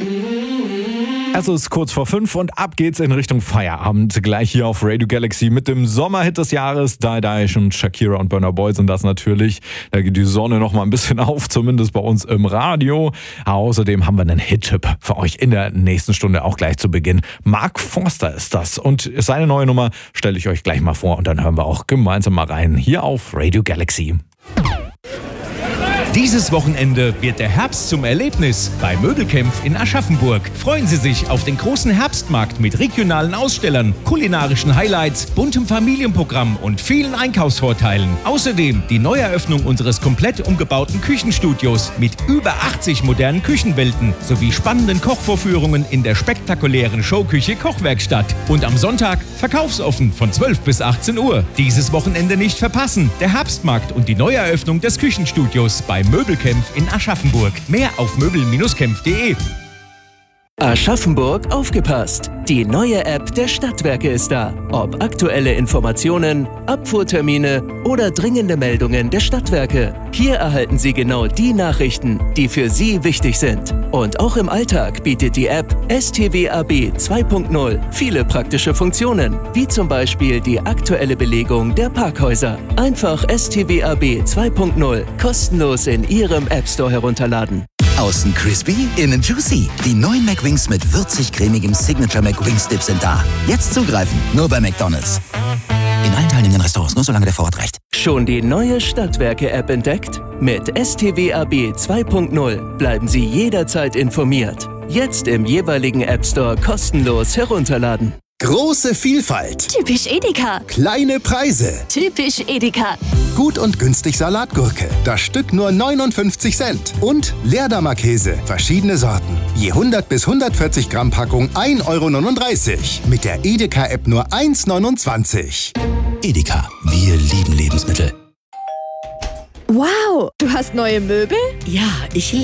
Es ist kurz vor 5 und ab geht's in Richtung Feierabend. Gleich hier auf Radio Galaxy mit dem Sommerhit des Jahres. Daesh und Shakira und Burna Boy sind das natürlich. Da geht die Sonne noch mal ein bisschen auf, zumindest bei uns im Radio. Außerdem haben wir einen Hit-Tipp für euch in der nächsten Stunde, auch gleich zu Beginn. Mark Forster ist das und seine neue Nummer stelle ich euch gleich mal vor und dann hören wir auch gemeinsam mal rein hier auf Radio Galaxy. Dieses Wochenende wird der Herbst zum Erlebnis bei Möbelkämpf in Aschaffenburg. Freuen Sie sich auf den großen Herbstmarkt mit regionalen Ausstellern, kulinarischen Highlights, buntem Familienprogramm und vielen Einkaufsvorteilen. Außerdem die Neueröffnung unseres komplett umgebauten Küchenstudios mit über 80 modernen Küchenwelten sowie spannenden Kochvorführungen in der spektakulären Showküche Kochwerkstatt. Und am Sonntag verkaufsoffen von 12 bis 18 Uhr. Dieses Wochenende nicht verpassen. Der Herbstmarkt und die Neueröffnung des Küchenstudios bei Möbelkämpf in Aschaffenburg. Mehr auf möbel-kämpf.de. Aschaffenburg aufgepasst! Die neue App der Stadtwerke ist da. Ob aktuelle Informationen, Abfuhrtermine oder dringende Meldungen der Stadtwerke. Hier erhalten Sie genau die Nachrichten, die für Sie wichtig sind. Und auch im Alltag bietet die App STWAB 2.0 viele praktische Funktionen, wie zum Beispiel die aktuelle Belegung der Parkhäuser. Einfach STWAB 2.0 kostenlos in Ihrem App Store herunterladen. Außen crispy, innen juicy. Die neuen McWings mit würzig-cremigem Signature McWings Dip sind da. Jetzt zugreifen, nur bei McDonald's. In allen teilnehmenden Restaurants, nur solange der Vorrat reicht. Schon die neue Stadtwerke-App entdeckt? Mit STWAB 2.0 bleiben Sie jederzeit informiert. Jetzt im jeweiligen App Store kostenlos herunterladen. Große Vielfalt. Typisch Edeka. Kleine Preise. Typisch Edeka. Gut und günstig Salatgurke. Das Stück nur 59 Cent. Und Leerdammer Käse. Verschiedene Sorten. Je 100 bis 140 Gramm Packung 1,39 Euro. Mit der Edeka-App nur 1,29 €. Edeka, wir lieben Lebensmittel. Wow, du hast neue Möbel? Ja, ich